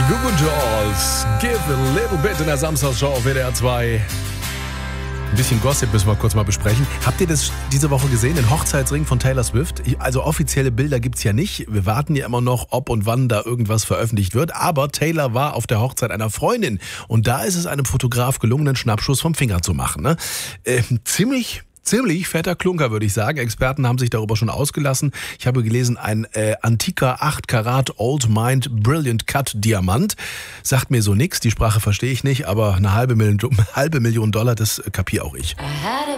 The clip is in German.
Goo Goo Dolls, Give a Little Bit in der Samstagsshow auf WDR 2. Ein bisschen Gossip müssen wir kurz mal besprechen. Habt ihr das diese Woche gesehen, den Hochzeitsring von Taylor Swift? Also offizielle Bilder gibt's ja nicht. Wir warten ja immer noch, ob und wann da irgendwas veröffentlicht wird. Aber Taylor war auf der Hochzeit einer Freundin. Und da ist es einem Fotograf gelungen, einen Schnappschuss vom Finger zu machen. Ne? Ziemlich fetter Klunker, würde ich sagen. Experten haben sich darüber schon ausgelassen. Ich habe gelesen, ein antiker 8 Karat Old Mind Brilliant Cut Diamant. Sagt mir so nix, die Sprache verstehe ich nicht, aber eine halbe Million $, das kapier auch ich.